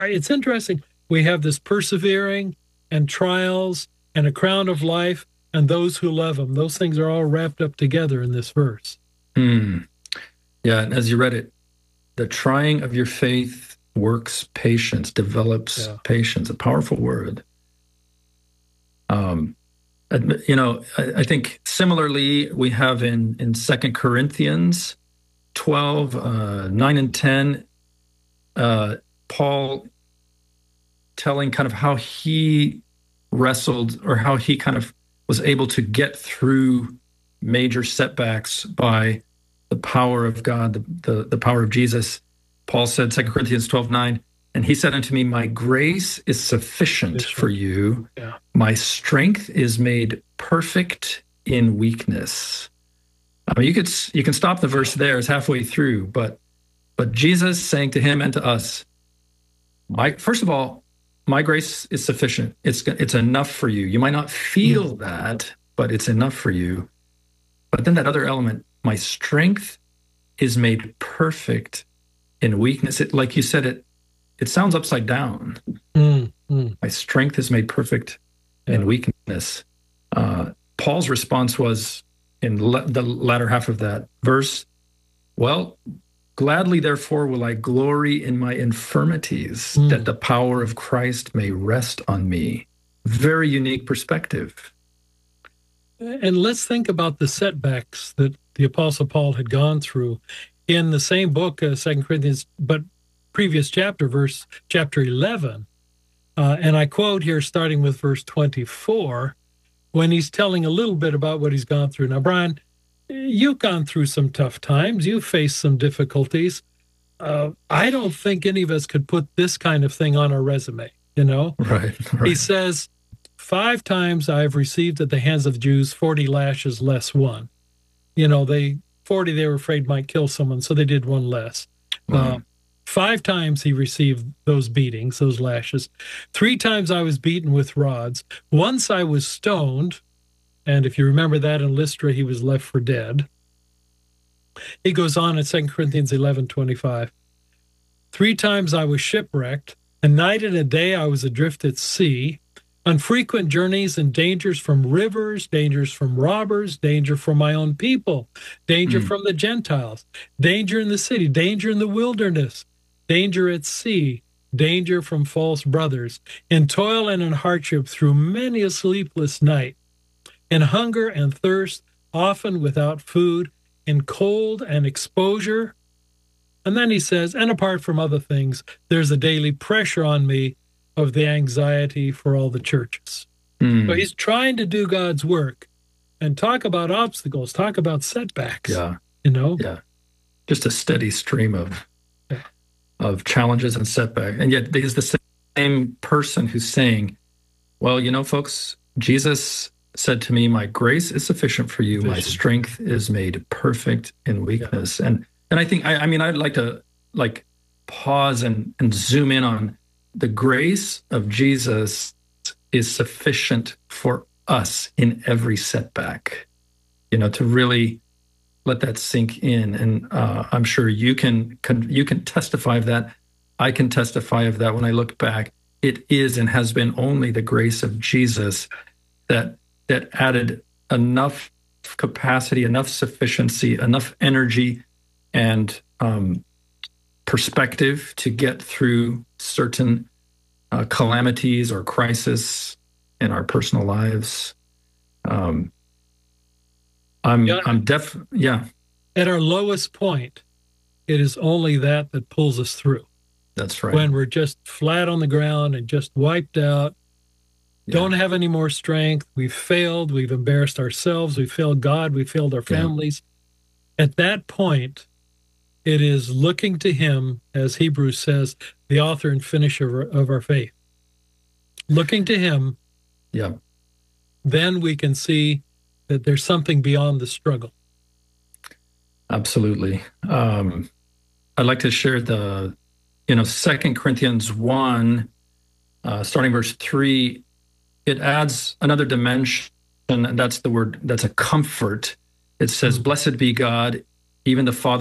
it's interesting. We have this persevering and trials and a crown of life and those who love him. Those things are all wrapped up together in this verse. Yeah, and as you read it, the trying of your faith works patience, develops patience, a powerful word. I think similarly we have in 2 Corinthians 12, 9 and 10, Paul telling kind of how he wrestled or how he kind of was able to get through major setbacks by the power of God, the power of Jesus. Paul said, 2 Corinthians 12:9, and he said unto me, my grace is sufficient for you. Yeah. My strength is made perfect in weakness. I mean, you can stop the verse there. It's halfway through, but Jesus saying to him and to us, first of all, my grace is sufficient. It's enough for you. You might not feel that, but it's enough for you. But then that other element, my strength is made perfect in weakness. Like you said, it sounds upside down. My strength is made perfect in weakness. Paul's response was in the latter half of that verse, well, gladly, therefore, will I glory in my infirmities, that the power of Christ may rest on me. Very unique perspective. And let's think about the setbacks that the Apostle Paul had gone through in the same book, 2 Corinthians, but previous chapter 11. And I quote here, starting with verse 24, when he's telling a little bit about what he's gone through. Now, Brian, you've gone through some tough times. You've faced some difficulties. I don't think any of us could put this kind of thing on our resume, you know? Right. He says, 5 times I've received at the hands of Jews 40 lashes less one. You know, 40 they were afraid might kill someone, so they did one less. Wow. 5 times he received those beatings, those lashes. 3 times I was beaten with rods. Once I was stoned, and if you remember that in Lystra, he was left for dead. He goes on in 2 Corinthians 11:25. 3 times I was shipwrecked. A night and a day I was adrift at sea. On frequent journeys and dangers from rivers, dangers from robbers, danger from my own people, danger from the Gentiles, danger in the city, danger in the wilderness, danger at sea, danger from false brothers, in toil and in hardship through many a sleepless night, in hunger and thirst, often without food, in cold and exposure. And then he says, and apart from other things, there's a daily pressure on me of the anxiety for all the churches. So he's trying to do God's work and talk about obstacles, talk about setbacks. Yeah. You know? Yeah. Just a steady stream of challenges and setbacks. And yet he's the same person who's saying, well, you know, folks, Jesus said to me, my grace is sufficient for you. My strength is made perfect in weakness. Yeah. And I think, I mean, I'd like to pause and zoom in on the grace of Jesus is sufficient for us in every setback, you know, to really let that sink in. And I'm sure you can testify of that. I can testify of that when I look back. It is and has been only the grace of Jesus that added enough capacity, enough sufficiency, enough energy, and perspective to get through certain calamities or crisis in our personal lives. At our lowest point, it is only that pulls us through. That's right. When we're just flat on the ground and just wiped out, don't have any more strength, we've failed, we've embarrassed ourselves, we've failed God, we've failed our families. At that point, it is looking to him, as Hebrews says, the author and finisher of our faith. Looking to him, then we can see that there's something beyond the struggle. Absolutely. I'd like to share 2 Corinthians 1, starting verse 3, it adds another dimension, and that's a comfort. It says, blessed be God, even the Father